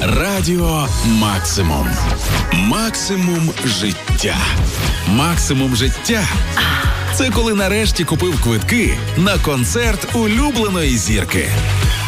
Радіо Максимум. Максимум життя. Максимум життя – це коли нарешті купив квитки на концерт улюбленої зірки.